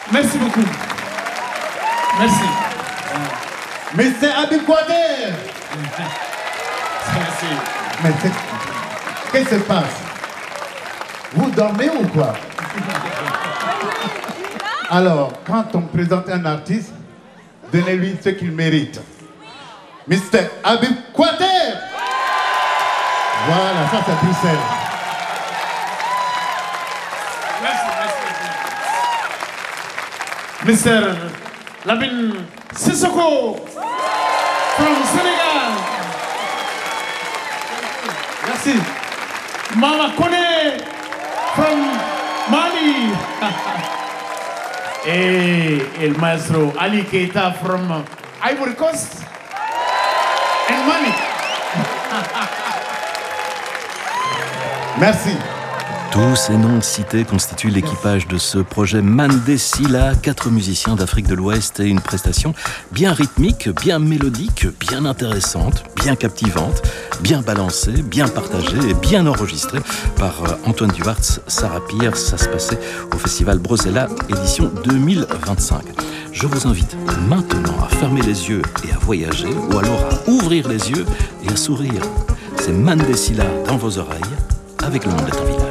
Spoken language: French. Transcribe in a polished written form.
Merci beaucoup. Merci. Mr. Habib Kouader. Merci. Mais qu'est-ce qui se passe? Vous dormez ou quoi? Alors, quand on présente un artiste, donnez-lui ce qu'il mérite. Mr. Habib Kouader. Voilà, ça c'est Bruxelles. Mr. Labin Sissoko from Senegal. Merci. Mama Kone from Mali. Et el maestro Ali Keita from Ivory Coast and Mali. Merci. Tous ces noms cités constituent l'équipage de ce projet Mandesila, 4 musiciens d'Afrique de l'Ouest et une prestation bien rythmique, bien mélodique, bien intéressante, bien captivante, bien balancée, bien partagée et bien enregistrée par Antoine Duartz, Sarah Pierre. Ça se passait au Festival Brosella, édition 2025. Je vous invite maintenant à fermer les yeux et à voyager, ou alors à ouvrir les yeux et à sourire. C'est Mandesila dans vos oreilles, avec Le Monde est en ville.